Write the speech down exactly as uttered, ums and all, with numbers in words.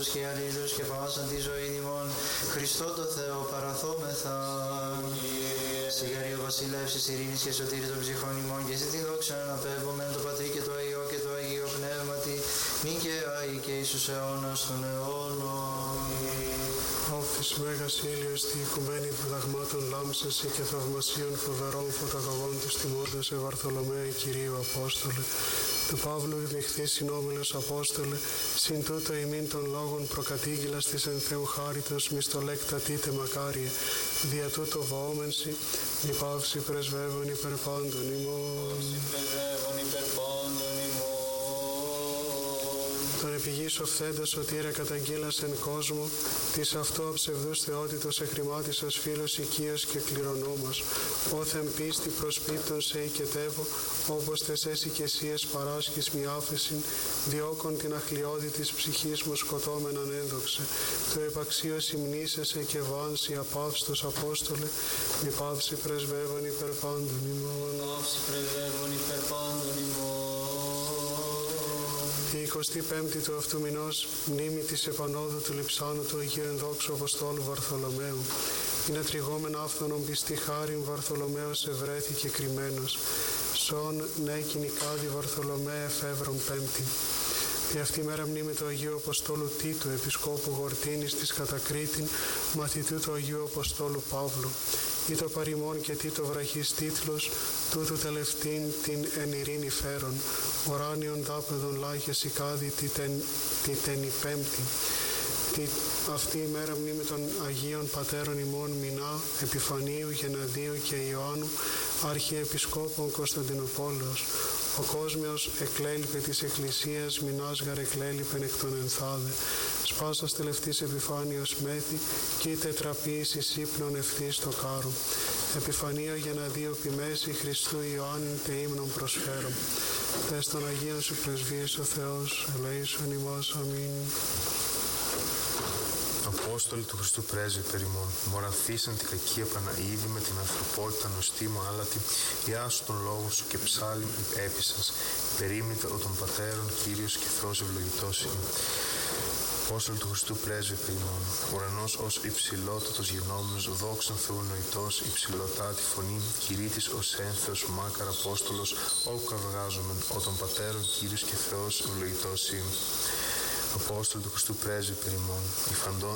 και αλλήλους και πάσαν τη ζωή ημών, Χριστό το Θεό παραθόμεθα. Σιγαρή ο βασιλεύς της ειρήνης και σωτήρης των ψυχών ημών, και εσύ τη δόξα αναπέμπομεν το Πατρί και το Υιό και το Αγίο Πνεύματι, νυν και άη και εις τους αιώνας των αιώνων. Όφης Μέγας Ήλιος, τη οικουμένη διδαγμάτων λάμψεσαι και θαυμασίων φοβερών φωταγωγών τους τιμώντας σε Βαρθολομαίου Κυρίου Απόστολε, του Παύλου δειχθείς συνόμιλος Απόστολε, συν τούτο ημίν των λόγων προκατήγγυλας της εν Θεού χάριτος μισθολέκτα τίτε μακάριε, δια τούτο βοόμενσι, μη παύση πρεσβεύων υπερ πάντων ημών. Τον επιγείς οφθέντα σωτήρα καταγγείλας εν κόσμο, της αυτού αψευδούς θεότητος εχρημάτισας φίλος οικείος και κληρονόμος, όθεν πίστη προσπίπτων σε οικετεύω, όπως τες εσικεσίες παράσχεις μη άφεσιν, διώκον την αχλιώδη της ψυχής μου σκοτώμεναν ένδοξε, το επαξίωση μνήσεσαι και βάνση απαύστος Απόστολε, μη παύση πρεσβεύων υπερ πάντων ημών. Παύση πρεσβεύων υπερ πάντων ημών. Η εικοστή πέμπτη του αυτού μηνός, μνήμη της επανόδου του λειψάνου του Αγίου Ενδόξου Αποστόλου Βαρθολομαίου. Είναι τριγόμεν άφθονον πιστή χάριν Βαρθολομαίος ευρέθηκε κρυμμένος. Σον ναι κυνικάδι Βαρθολομαίε εφεύρον πέμπτη. Η αυτή μέρα μνήμη του Αγίου Αποστόλου Τίτου, Επισκόπου Γορτίνης της Κατακρίτην, μαθητού του Αγίου Αποστόλου Παύλου. Ή το παρημόν και τι το βραχής τίτλος, τούτου τελευτήν την εν ειρήνη φέρον, ουράνιον δάπεδον λάχες οικάδη τη τεν πέμπτη. Τη, αυτή η μέρα μνήμη των Αγίων Πατέρων ημών Μινά, Επιφανίου, Γεναδίου και Ιωάννου, Αρχιεπισκόπων Κωνσταντινούπολεως. Ο κόσμιος εκλέλειπε της Εκκλησίας, Μινάς γαρ εκλέλειπεν εκ των ενθάδε. Σπάσας τελευτής επιφάνιος μέθη, και η τετραπποίησης ύπνων ευθύς το κάρο. Επιφανείο Γεναδίου πιμέση, Χριστού Ιωάννην τε ύμνων προσφέρω. Τες των Αγίων σου πρεσβείες ο Θεός, ελέησον ημάς, αμήν. Απόστολοι του Χριστού πρέσβη περιμών, μοραθήσαν την κακία Παναίδη με την ανθρωπότητα νοστή μου άλατη, ιάσου των λόγων σου και ψάλιν έπισας, περίμητα ο των πατέρων Κύριος και Θεός ευλογητός είναι. Απόστολοι του Χριστού πρέσβη περιμών, ουρανός ως υψηλότατος γενόμενος, δόξαν Θεού νοητός, υψηλωτάτη φωνή, κηρύττης ως ένθεος μάκαρ Απόστολος, όπου καυγάζομεν, ο των πατέρων Κύριος και Θεός ευλογητός είναι. Απόστολοι του Χριστού πρέσβη περιμών, υφαντών